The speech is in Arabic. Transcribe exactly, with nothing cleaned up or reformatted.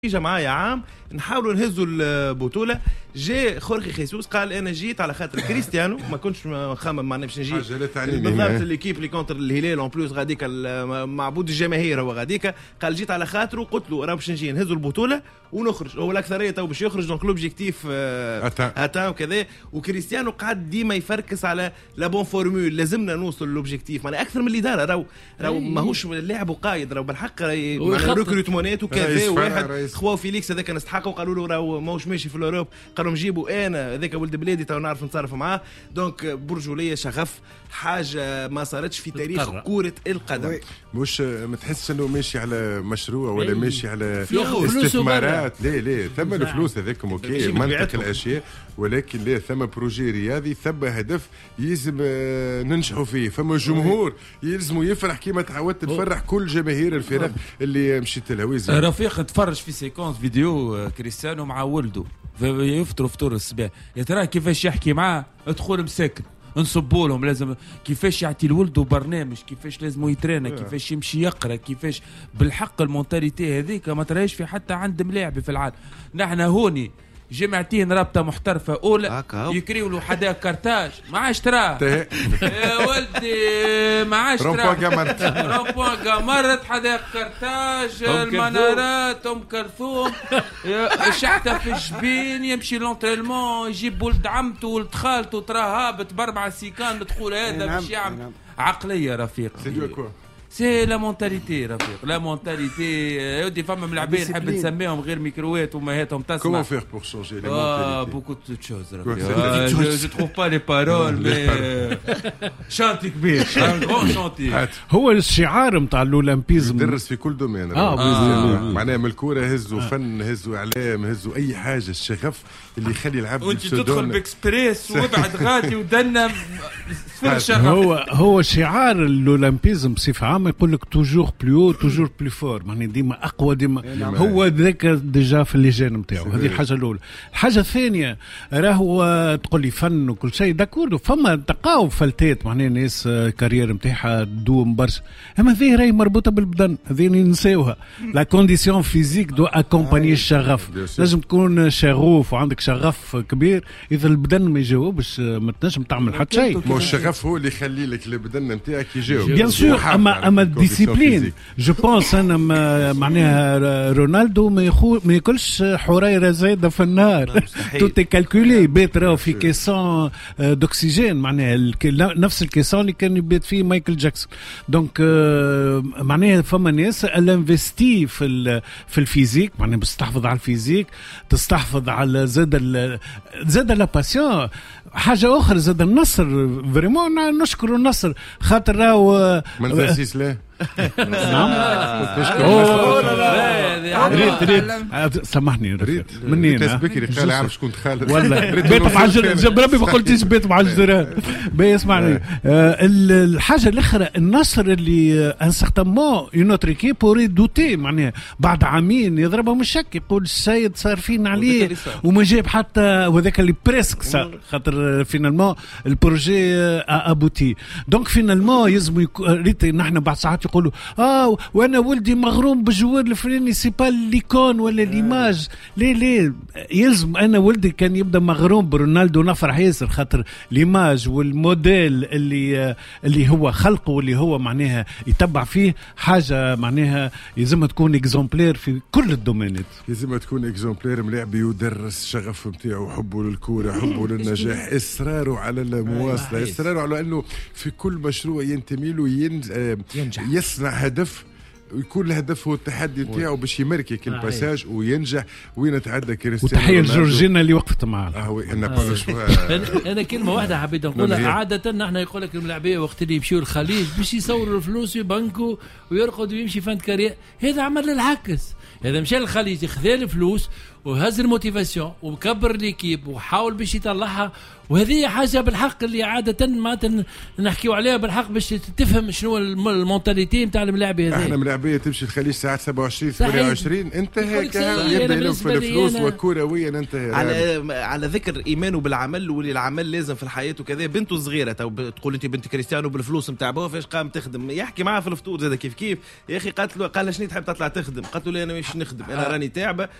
اجى معايا عام نحاولوا نهزوا البطوله. جاء خورخي خيسوس قال انا جيت على خاطر كريستيانو، ما كنتش مخمم معنا باش نجي بالضبط ليكيب اللي كونتر الهلال اون بلوس غاديك معبود الجماهير هو غاديك. قال جيت على خاطره قلت له راه باش نجي نهزوا البطوله ونخرج، هو الاكثريه تو باش يخرج دونك لوبجيكتيف اتان وكذا. وكريستيانو قعد ديما يفركس على لا بون فورمول، لازمنا نوصل للوبجيكتيف معناها اكثر من اللي دار. راهو راهو ماهوش لاعب وقايد، راهو بالحق ريكروتمونات وكذا. واحد خواو فيليكس هذاك نستحقوا قالوا له راهو ماهوش ماشي في الاوروب، قالوا نجيبوا انا هذاك ولد بلادي تو نعرف نتصرف معاه. دونك برجوليه شغف حاجه ما صارتش في تاريخ كره القدم. مش ما تحسش انه ماشي على مشروع ولا ماشي على استثمارات، لا لا ثم الفلوس هذاك اوكي منطق الاشياء، ولكن لا ثم بروجي رياضي ثم هدف يلزم ننجحوا فيه. فما جمهور يلزموا يفرح كيما تعودت تفرح كل جماهير الفرق اللي مشيت الهويزه. رفيق تفرج في سيكونس فيديو كريستيانو مع ولده يفطروا فطور الصباح، يا ترى كيفاش يحكي معاه ادخل مسكن نصبوا لهم لازم كيفاش يعطي لولده برنامج، كيفاش لازم يترينا، كيفاش يمشي يقرا، كيفاش بالحق المونتاليتي هذيك ما تراهيش في حتى عند ملاعب في العالم. نحن هوني جمعتين رابطه محترفه اولى يكريوا له حداك كارتاج ما عادش تراه يا ولدي ما عادش تراه رومبوان قمرت حداك كارتاج المنارات ام كلثوم شحته في الجبين يمشي لونترينمون يجيب ولد عمته ولد خالته تراه هابط باربع سيكان مدخول هذا باش يعمل عقليه رفيق. سي لا مونتاليتي رفيق، لا مونتاليتي يودي فما ملاعبين نحب نسميهم غير ميكرووات وماهاتهم تسمع. كومون فير بور شونجي لي مونتاليتي؟ بوكو دو تشوز رفيق. جو تروف با لي بارول مي شانتي كبير، ان غون شانتي. هو الشعار نتاع الاولمبيزم يدرس في كل دومين. معناها من الكوره هزوا فن، هزوا اعلام، هزوا اي حاجه. الشغف اللي يخلي العبد وانت تدخل باكسبريس وابعد غادي ودنا هو هو شعار الاولمبيزم بصفه عامه يقول لك توجور بلو توجور بلو فور، يعني ديما اقوى ديما. هو ذاك ديجا في اللجان نتاعو. هذه الحاجه الاولى. الحاجه الثانيه راهو تقول لي فن وكل شيء داكور، فما تلقاو فلتات معناها ناس كارير نتاعها دوم برشا، اما هذه راهي مربوطه بالبدن، هذه ننساوها. لا كونديسيون فيزيك دو اكومباني الشغف. لازم تكون شغوف وعندك شغف كبير، اذا البدن ما يجاوبش ما تنجم تعمل حتى شيء. مو الشغف هو اللي يخلي لك البدن نتاعك يجاوب بيان سور. اما اما الديسيبلين جو بونس انا معناها رونالدو ما يخو ما ياكلش حريره زايده في النهار. توتي كالكولي بيت راهو في كيسون دوكسيجين، معناها نفس الكيسون اللي كان يبيت فيه مايكل جاكسون. دونك معناها فما ناس الانفستي في في الفيزيك، معناها باش تحافظ على الفيزيك، تستحفظ على زاد زاد لا باسيون. حاجه اخرى زاد النصر فريمون نشكر النصر خاطر راهو من فاسيس له. نعم ريت ريت سامحني ريت منين بكري قال عارف شكون خالد والله بيت مع الجيران ربي ما قلتيش بيت مع الجيران. بيسمعني الحاجه الاخرى النصر اللي ان سيغتان مون اون اوتر ايكيب بوري دوتي، معناها بعد عامين يضربها من الشك يقول السيد صارفين عليه وما جاب حتى وذاك اللي بريسك صار خاطر فينالمون البروجي ابوتي. دونك فينالمون يلزم ريت نحن بعد ساعات يقولوا اه وانا ولدي مغروم بالجوار الفلاني سي با ليكون ولا ليماج. ليه ليه يلزم انا ولدي كان يبدا مغروم برونالدو نفرح ياسر خاطر ليماج والموديل اللي اللي هو خلقه واللي هو معناها يتبع فيه حاجه معناها يلزم تكون اكزومبلير في كل الدومينات. يلزم تكون اكزومبلير ملاعب يدرس شغف نتاعو، حبه للكوره، حبه للنجاح، اصراره على المواصله، اصراره على انه في كل مشروع ينتمي له ينجح يصنع هدف ويكون الهدف هو التحدي نتاعو باش يماركي الباساج وينجح. وين تعدى كريستيانو. وتحيه لجورجينا اللي وقفت معاه. اه انا انا كلمه واحده حبيت نقولها. عاده نحن يقول لك الملاعبيه وقت اللي يمشيوا الخليج باش يصوروا الفلوس ويبنكوا ويرقد ويمشي فند كارير، هذا عمل العكس. هذا مشى للخليج خذا الفلوس وهز الموتيفاسيون وكبر ليكيب وحاول باش يطلعها. وهذه حاجه بالحق اللي عاده ما نحكيوا عليها بالحق باش تفهم شنو المونتاليتي نتاع الملاعب هذا. احنا ملاعب شعبيه تمشي الخليج ساعات سبعة وعشرين ثمانية وعشرين انتهى يبدا له في الفلوس وكرويا انتهى. على على ذكر ايمانه بالعمل واللي العمل لازم في الحياه وكذا، بنته الصغيره تقول انت بنت كريستيانو بالفلوس نتاع بوها فاش قام تخدم، يحكي معها في الفطور زاد كيف كيف يا اخي، قالت له قال شنو تحب تطلع تخدم؟ قالت له لا انا مش نخدم انا راني تعبه